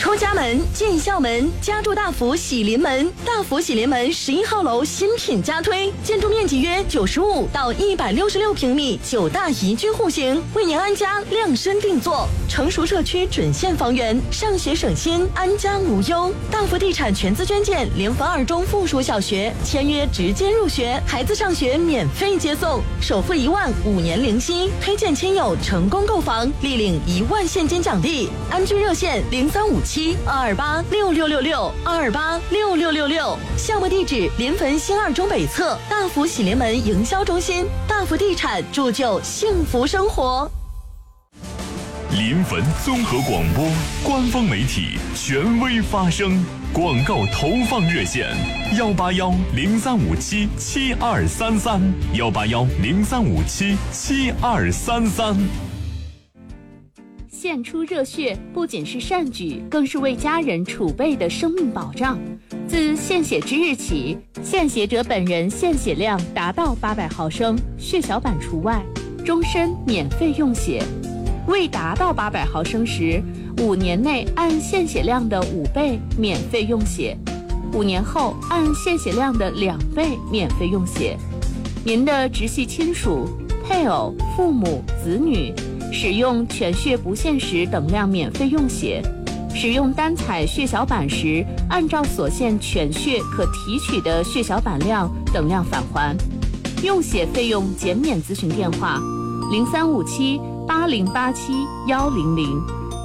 出家门，进校门，家住大福喜临门。大福喜临门11号楼新品加推，建筑面积约95到166平米，9大宜居户型，为您安家量身定做。成熟社区准现房源，上学省心，安家无忧。大福地产全资捐建联合2中附属小学，签约直接入学，孩子上学免费接送，首付1万，5年零息。推荐亲友成功购房，立领1万现金奖励。安居热线0357-228-6666，228-6666。项目地址临汾新2中北侧大福喜临门营销中心。大福地产铸就幸福生活。 临汾综合广播官方媒体，权威发声。广告投放热线：181-0357-7233，181-0357-7233。 献出热血不仅是善举，更是为家人储备的生命保障。自献血之日起，献血者本人献血量达到800毫升，血小板除外，终身免费用血。未达到800毫升时，5年内按献血量的5倍免费用血，5年后按献血量的2倍免费用血。您的直系亲属、配偶、父母、子女使用全血不限时等量免费用血，使用单采血小板时，按照所献全血可提取的血小板量等量返还。用血费用减免咨询电话：0357-8087-100。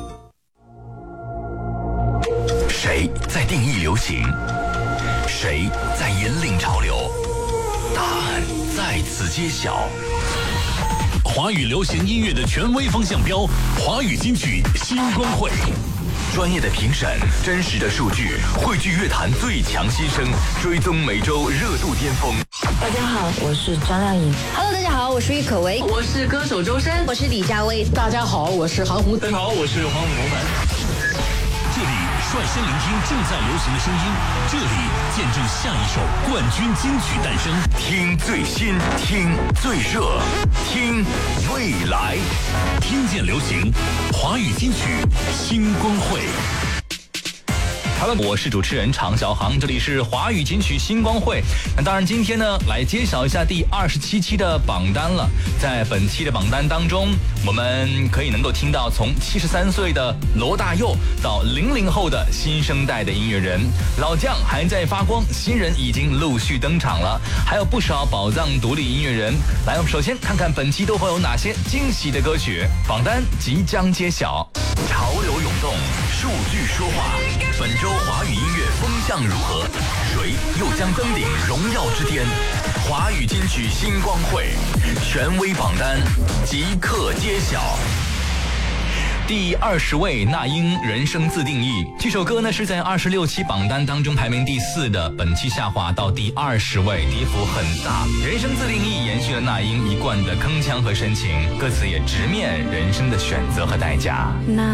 谁在定义流行？谁在引领潮流？答案在此揭晓。 华语流行音乐的权威风向标，华语金曲新光会。 专业的评审，真实的数据，汇聚乐坛最强新声，追踪每周热度巅峰。 大家好，我是张靓颖。 Hello， 大家好，我是郁可唯。 我是歌手周深。 我是李佳薇。 大家好，我是韩红。 大家好，我是黄伟文。 这里率先聆听正在流行的声音，这里见证下一首冠军金曲诞生。 听最新，听最热，听未来， 听见流行，华语金曲新光会。 Hello， 我是主持人常小航，这里是华语金曲新光会。那当然，今天呢，来揭晓一下第27期的榜单了。在本期的榜单当中，我们可以能够听到从73岁的罗大佑到00后的新生代的音乐人，老将还在发光，新人已经陆续登场了，还有不少宝藏独立音乐人。来，我们首先看看本期都会有哪些惊喜的歌曲。榜单即将揭晓，潮流涌动，数据说话。本周华语音乐风向如何？谁又将登顶荣耀之巅？华语金曲新光会权威榜单即刻揭晓。第20位，那英《人生自定义》这首歌呢是在26期榜单当中排名第4的，本期下滑到第20位，跌幅很大。《人生自定义》延续了那英一贯的铿锵和深情，歌词也直面人生的选择和代价。